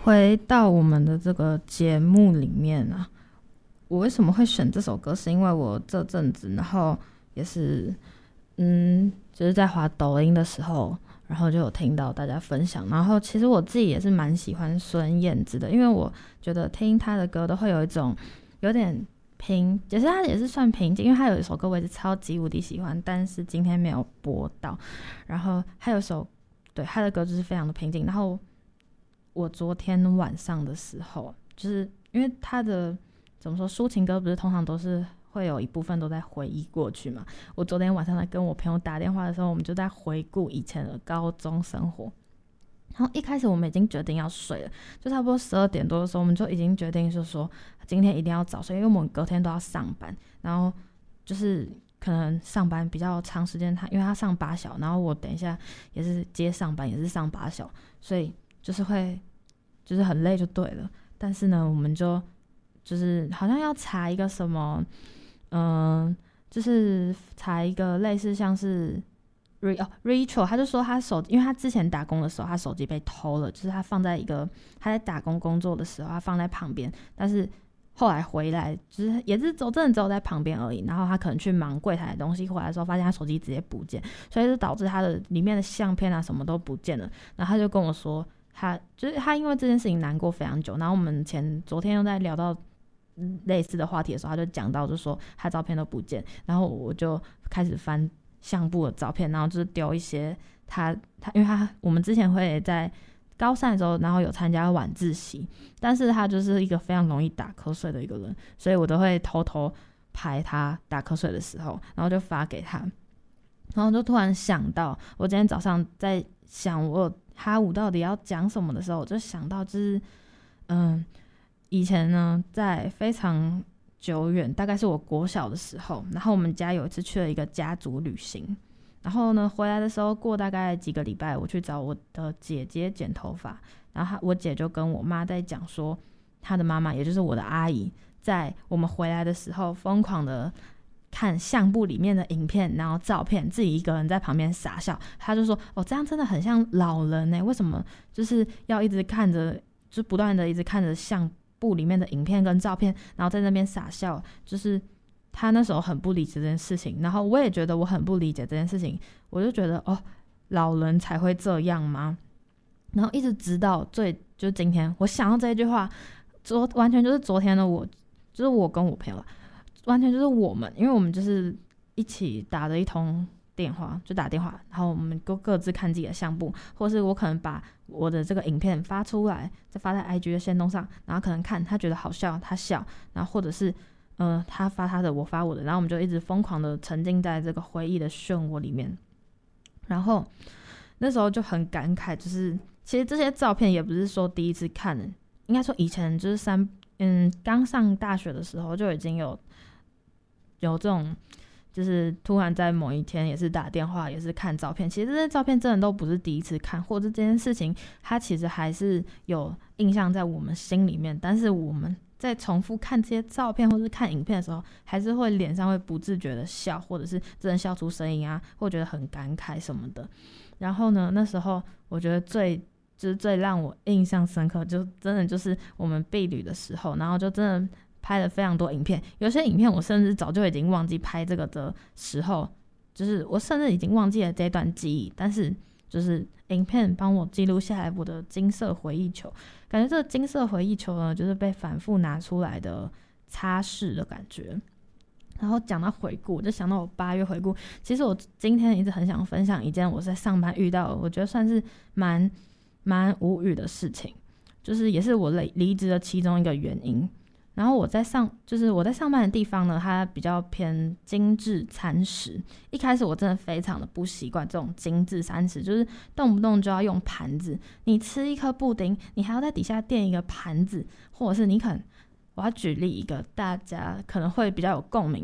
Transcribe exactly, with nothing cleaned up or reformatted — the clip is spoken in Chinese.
回到我们的这个节目里面啊，我为什么会选这首歌，是因为我这阵子，然后也是，嗯，就是在滑抖音的时候，然后就有听到大家分享，然后其实我自己也是蛮喜欢孙燕姿的，因为我觉得听她的歌都会有一种有点平，其实她也是算平静，因为她有一首歌我也是超级无敌喜欢，但是今天没有播到，然后还有一首，对，她的歌就是非常的平静，然后我昨天晚上的时候，就是因为她的怎么说，抒情歌不是通常都是会有一部分都在回忆过去嘛。我昨天晚上在跟我朋友打电话的时候，我们就在回顾以前的高中生活。然后一开始我们已经决定要睡了，就差不多十二点多的时候，我们就已经决定就是说今天一定要早睡，因为我们隔天都要上班。然后就是可能上班比较长时间，他因为他上八小，然后我等一下也是接上班，也是上八小，所以就是会就是很累就对了。但是呢，我们就就是好像要查一个什么，嗯、呃，就是查一个类似像是 re 哦 Rachel， 他就说他手，因为他之前打工的时候，他手机被偷了，就是他放在一个他在打工工作的时候，他放在旁边，但是后来回来就是也是走真的只有在旁边而已，然后他可能去忙柜台的东西，回来的时候发现他手机直接不见，所以就导致他的里面的相片啊什么都不见了，然后他就跟我说。他就是他，因为这件事情难过非常久。然后我们前昨天又在聊到类似的话题的时候，他就讲到，就说他照片都不见。然后我就开始翻相簿的照片，然后就是丢一些他他，因为他我们之前会在高三的时候，然后有参加晚自习，但是他就是一个非常容易打瞌睡的一个人，所以我都会偷偷拍他打瞌睡的时候，然后就发给他。然后就突然想到，我今天早上在想我哈舞到底要讲什么的时候，我就想到就是，嗯，以前呢，在非常久远，大概是我国小的时候，然后我们家有一次去了一个家族旅行，然后呢，回来的时候过大概几个礼拜，我去找我的姐姐剪头发，然后我姐就跟我妈在讲说，她的妈妈，也就是我的阿姨，在我们回来的时候疯狂的看相簿里面的影片，然后照片，自己一个人在旁边傻笑。他就说：“哦，这样真的很像老人呢、欸，为什么就是要一直看着，就不断的一直看着相簿里面的影片跟照片，然后在那边傻笑？就是他那时候很不理解这件事情，然后我也觉得我很不理解这件事情，我就觉得哦，老人才会这样吗？然后一直直到最就是今天，我想到这一句话，昨完全就是昨天的我，就是我跟我朋友。”完全就是我们，因为我们就是一起打了一通电话，就打电话，然后我们都各自看自己的相簿，或是我可能把我的这个影片发出来，再发在 I G 的限动上，然后可能看他觉得好笑，他笑，然后或者是呃他发他的，我发我的，然后我们就一直疯狂的沉浸在这个回忆的漩涡里面。然后那时候就很感慨，就是其实这些照片也不是说第一次看的，应该说以前就是三嗯刚上大学的时候就已经有。有这种就是突然在某一天也是打电话也是看照片，其实这些照片真的都不是第一次看，或者这件事情它其实还是有印象在我们心里面，但是我们在重复看这些照片或是看影片的时候，还是会脸上会不自觉的笑，或者是真的笑出声音啊，或觉得很感慨什么的。然后呢，那时候我觉得最就是最让我印象深刻，就真的就是我们毕旅的时候，然后就真的拍了非常多影片，有些影片我甚至早就已经忘记拍这个的时候，就是我甚至已经忘记了这段记忆，但是就是影片帮我记录下来我的金色回忆球，感觉这个金色回忆球呢，就是被反复拿出来的擦拭的感觉。然后讲到回顾，我就想到我八月回顾。其实我今天一直很想分享一件我在上班遇到的，我觉得算是蛮蛮无语的事情，就是也是我离职的其中一个原因。然后我在上，就是我在上班的地方呢，它比较偏精致餐食。一开始我真的非常的不习惯这种精致餐食，就是动不动就要用盘子。你吃一颗布丁，你还要在底下垫一个盘子，或者是你可能，我要举例一个大家可能会比较有共鸣